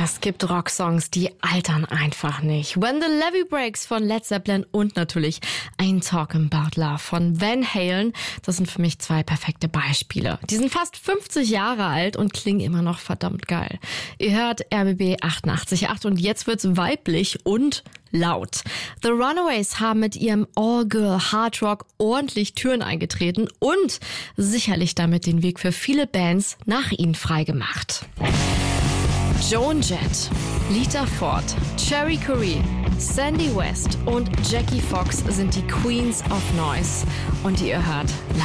Es gibt Rocksongs, die altern einfach nicht. When the Levee Breaks von Led Zeppelin und natürlich Ain't Talking About Love von Van Halen. Das sind für mich zwei perfekte Beispiele. Die sind fast 50 Jahre alt und klingen immer noch verdammt geil. Ihr hört RBB 88.8 und jetzt wird's weiblich und laut. The Runaways haben mit ihrem All-Girl Hard Rock ordentlich Türen eingetreten und sicherlich damit den Weg für viele Bands nach ihnen freigemacht. Joan Jett, Lita Ford, Cherry Curry, Sandy West und Jackie Fox sind die Queens of Noise. Und ihr hört